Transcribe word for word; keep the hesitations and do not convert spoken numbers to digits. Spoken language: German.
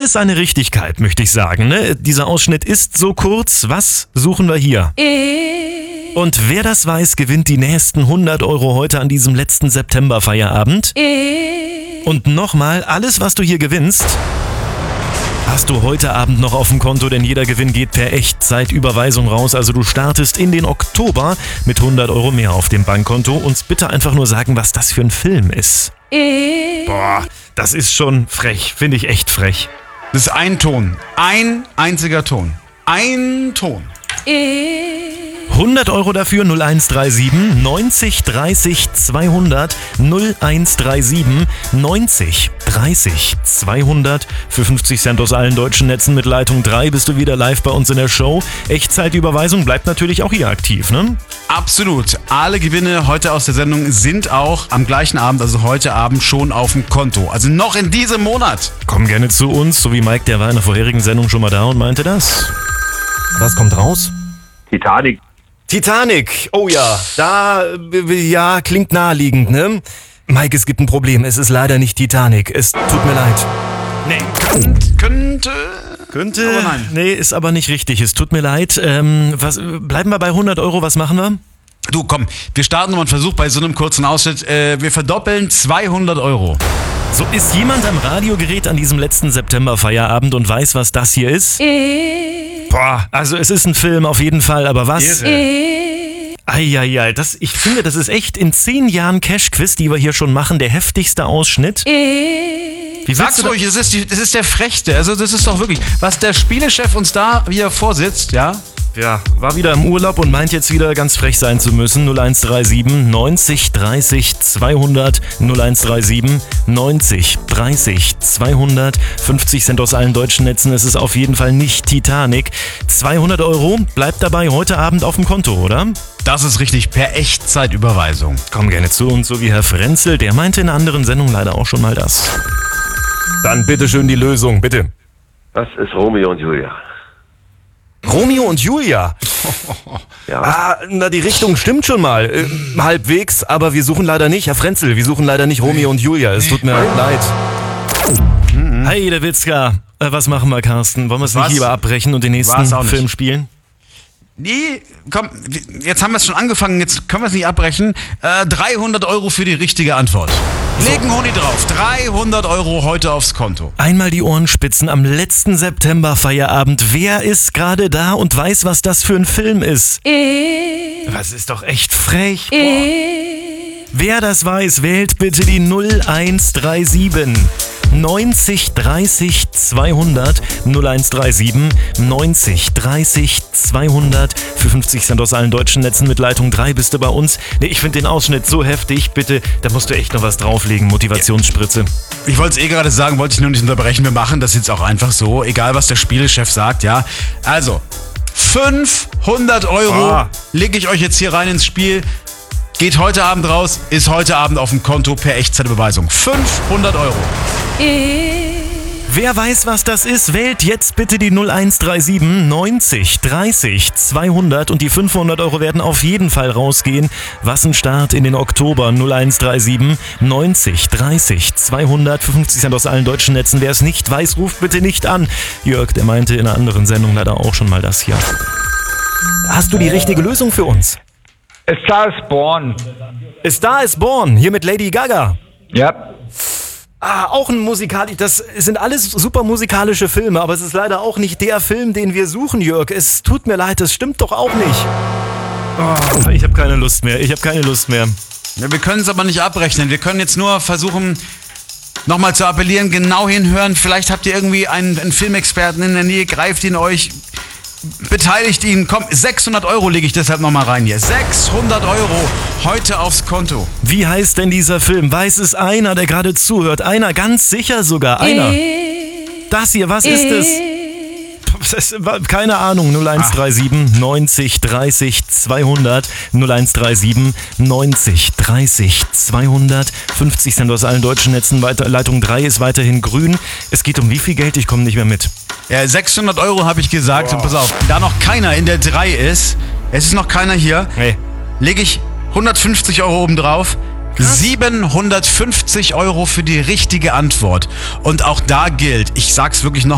alles seine Richtigkeit, möchte ich sagen. Ne? Dieser Ausschnitt ist so kurz. Was suchen wir hier? Und wer das weiß, gewinnt die nächsten hundert Euro heute an diesem letzten September-Feierabend. Und nochmal, alles, was du hier gewinnst, hast du heute Abend noch auf dem Konto, denn jeder Gewinn geht per Echtzeitüberweisung raus. Also du startest in den Oktober mit hundert Euro mehr auf dem Bankkonto. Uns bitte einfach nur sagen, was das für ein Film ist. Boah, das ist schon frech, finde ich echt frech. Das ist ein Ton, ein einziger Ton, ein Ton. hundert Euro dafür, null eins drei sieben neunzig dreißig zweihundert, null eins drei sieben neunzig dreißig zweihundert. Für fünfzig Cent aus allen deutschen Netzen mit Leitung drei bist du wieder live bei uns in der Show. Echtzeitüberweisung bleibt natürlich auch hier aktiv, ne? Absolut. Alle Gewinne heute aus der Sendung sind auch am gleichen Abend, also heute Abend, schon auf dem Konto. Also noch in diesem Monat. Komm gerne zu uns, so wie Mike, der war in der vorherigen Sendung schon mal da und meinte das. Was kommt raus? Titanic. Titanic, oh ja, da, ja, klingt naheliegend, ne? Mike, es gibt ein Problem, es ist leider nicht Titanic, es tut mir leid. Nee, könnt, könnte... Könnte, aber nein. Nee, ist aber nicht richtig, es tut mir leid. Ähm, was, bleiben wir bei hundert Euro, was machen wir? Du, komm, wir starten nochmal einen Versuch bei so einem kurzen Ausschnitt. Äh, wir verdoppeln zweihundert Euro. So, ist jemand am Radiogerät an diesem letzten September-Feierabend und weiß, was das hier ist? Boah, also es ist ein Film auf jeden Fall, aber was? Eieiei, das, ich finde, das ist echt in zehn Jahren Cash-Quiz, die wir hier schon machen, der heftigste Ausschnitt. Wie Sag's ruhig, es ist, die, es ist der Frechste. Also das ist doch wirklich, was der Spielechef uns da wieder vorsitzt, ja? Ja, war wieder im Urlaub und meint jetzt wieder ganz frech sein zu müssen. null eins drei sieben neunzig dreißig zweihundert, null eins drei sieben neunzig dreißig zweihundert. fünfzig Cent aus allen deutschen Netzen, es ist auf jeden Fall nicht Titanic. zweihundert Euro, bleibt dabei heute Abend auf dem Konto, oder? Das ist richtig, per Echtzeitüberweisung. Komm gerne zu uns, so wie Herr Frenzel, der meinte in einer anderen Sendung leider auch schon mal das. Dann bitteschön die Lösung, bitte. Das ist Romeo und Julia. Romeo und Julia. Ja. Ah, na, die Richtung stimmt schon mal. Äh, halbwegs, aber wir suchen leider nicht, Herr Frenzel, wir suchen leider nicht Romeo und Julia. Es tut mir leid. Mhm. Hey, der Witzka. Äh, was machen wir, Carsten? Wollen wir es nicht Was? lieber abbrechen und den nächsten Film spielen? Nee, komm, jetzt haben wir es schon angefangen, jetzt können wir es nicht abbrechen. Äh, dreihundert Euro für die richtige Antwort. Legen Honi drauf, dreihundert Euro heute aufs Konto. Einmal die Ohren spitzen am letzten September-Feierabend. Wer ist gerade da und weiß, was das für ein Film ist? Das ist doch echt frech. Boah. Wer das weiß, wählt bitte die null eins drei sieben neunzig dreißig zweihundert, null eins drei sieben neunzig dreißig zweihundert. Für fünfzig Cent aus allen deutschen Netzen mit Leitung drei bist du bei uns. Nee, ich finde den Ausschnitt so heftig, bitte, da musst du echt noch was drauflegen, Motivationsspritze. Ich wollte es eh gerade sagen, wollte ich nur nicht unterbrechen, wir machen das jetzt auch einfach so, egal was der Spielechef sagt, ja. Also, fünfhundert Euro Ah. lege ich euch jetzt hier rein ins Spiel. Geht heute Abend raus, ist heute Abend auf dem Konto per Echtzeitüberweisung. fünfhundert Euro. Wer weiß, was das ist, wählt jetzt bitte die null eins drei sieben neunzig dreißig zweihundert und die fünfhundert Euro werden auf jeden Fall rausgehen. Was ein Start in den Oktober, null eins drei sieben neunzig dreißig zweihundert, für fünfzig Cent aus allen deutschen Netzen. Wer es nicht weiß, ruft bitte nicht an. Jörg, der meinte in einer anderen Sendung leider auch schon mal das hier. Hast du die richtige Lösung für uns? A Star is Born. A Star is Born, hier mit Lady Gaga. Ja. Ah, auch ein musikalisch, das sind alles super musikalische Filme, aber es ist leider auch nicht der Film, den wir suchen, Jörg. Es tut mir leid, das stimmt doch auch nicht. Oh, ich habe keine Lust mehr, ich habe keine Lust mehr. Ja, wir können es aber nicht abrechnen. Wir können jetzt nur versuchen, nochmal zu appellieren, genau hinhören. Vielleicht habt ihr irgendwie einen, einen Filmexperten in der Nähe, greift ihn euch, beteiligt ihn. Komm, sechshundert Euro lege ich deshalb nochmal rein hier. sechshundert Euro heute aufs Konto. Wie heißt denn dieser Film? Weiß es einer, der gerade zuhört? Einer, ganz sicher sogar, einer. Das hier, was ist es? Das ist, keine Ahnung, null eins drei sieben neunzig dreißig zweihundert, null eins drei sieben neunzig dreißig zweihundert, fünfzig Cent aus allen deutschen Netzen, weiter, Leitung drei ist weiterhin grün. Es geht um wie viel Geld? Ich komme nicht mehr mit. Ja, sechshundert Euro habe ich gesagt. Und pass auf, da noch keiner in der drei ist, es ist noch keiner hier, Hey. lege ich hundertfünfzig Euro oben drauf. siebenhundertfünfzig Euro für die richtige Antwort. Und auch da gilt, ich sag's wirklich noch